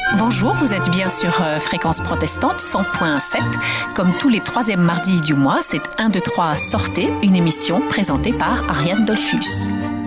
Bonjour, vous êtes bien sur Fréquence Protestante 100.7. Comme tous les troisièmes mardis du mois, c'est 1, 2, 3 sortez, une émission présentée par Ariane Dolphus.